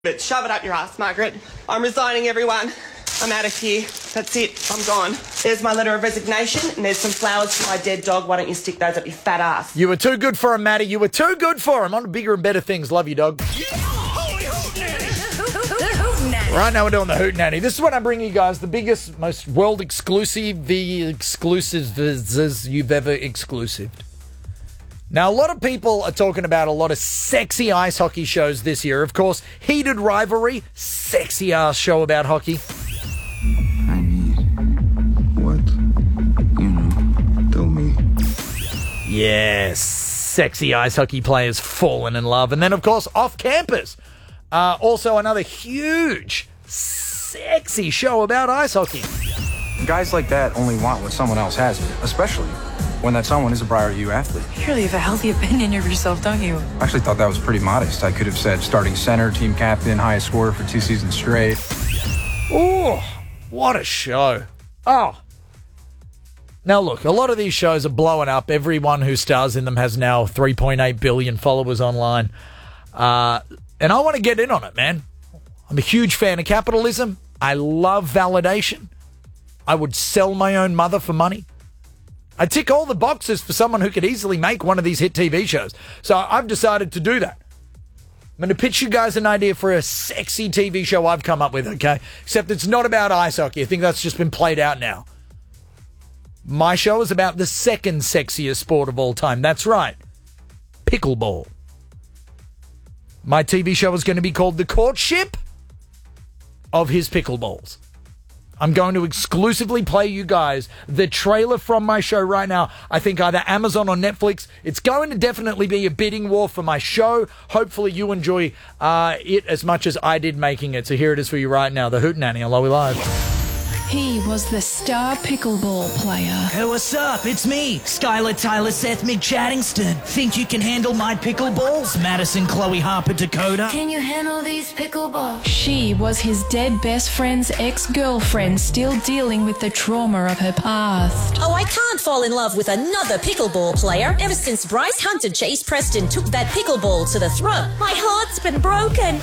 But shove it up your ass, Margaret. I'm resigning, everyone. I'm out of here. That's it. I'm gone. There's my letter of resignation, and there's some flowers for my dead dog. Why don't you stick those up your fat ass? You were too good for him, Maddie. You were too good for him. On to bigger and better things. Love you, dog. Right now we're doing the Hootenanny. This is when I bring you guys the biggest, most world exclusive, the exclusives you've ever exclusived. Now, a lot of people are talking about a lot of sexy ice hockey shows this year. Of course, Heated Rivalry, sexy-ass show about hockey. I need what, do me. Yes, sexy ice hockey players falling in love. And then, of course, Off Campus. Also, another huge, sexy show about ice hockey. Guys like that only want what someone else has, especially when that someone is a Briar U athlete. You really have a healthy opinion of yourself, don't you? I actually thought that was pretty modest. I could have said starting center, team captain, highest scorer for 2 seasons straight. Oh, what a show. Oh. Now, look, a lot of these shows are blowing up. Everyone who stars in them has now 3.8 billion followers online. And I want to get in on it, man. I'm a huge fan of capitalism. I love validation. I would sell my own mother for money. I tick all the boxes for someone who could easily make one of these hit TV shows. So I've decided to do that. I'm going to pitch you guys an idea for a sexy TV show I've come up with, okay? Except it's not about ice hockey. I think that's just been played out now. My show is about the second sexiest sport of all time. That's right. Pickleball. My TV show is going to be called The Courtship of His Pickleballs. I'm going to exclusively play you guys the trailer from my show right now. I think either Amazon or Netflix. It's going to definitely be a bidding war for my show. Hopefully you enjoy it as much as I did making it. So here it is for you right now. The Hootenanny on Lowy Live. He was the star pickleball player. Hey, what's up? It's me, Skylar Tyler Seth McChattingston. Think you can handle my pickleballs? Madison Chloe Harper Dakota. Can you handle these pickleballs? She was his dead best friend's ex-girlfriend, still dealing with the trauma of her past. Oh, I can't fall in love with another pickleball player. Ever since Bryce Hunter Chase Preston took that pickleball to the throat, my heart's been broken.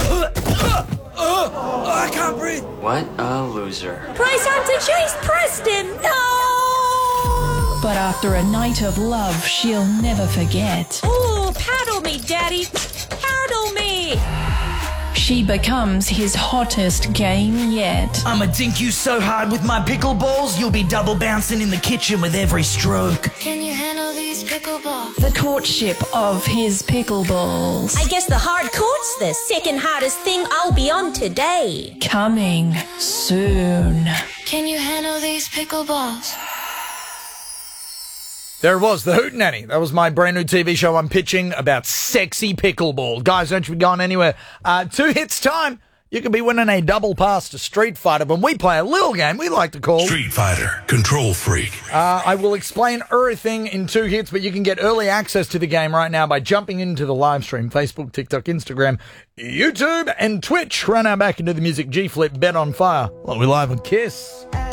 I can't breathe. What a loser. Bryce Hunter Chase Preston, no! But after a night of love she'll never forget, Ooh, paddle me, Daddy. Paddle me. she becomes his hottest game yet. I'ma dink you so hard with my pickleballs, you'll be double bouncing in the kitchen with every stroke. Can you handle these pickleballs? The Courtship of His Pickleballs. I guess the hard court's the second hardest thing I'll be on today. Coming soon. Can you handle these pickleballs? There it was, The Hootenanny. That was my brand new TV show I'm pitching about sexy pickleball. Guys, don't you be going anywhere. 2 hits time. You could be winning a double pass to Street Fighter when we play a little game we like to call Street Fighter Control Freak. I will explain everything in 2 hits, but you can get early access to the game right now by jumping into the live stream. Facebook, TikTok, Instagram, YouTube, and Twitch. Run now back into the music. G-Flip, Bet on Fire. Well, we're live on Kiss.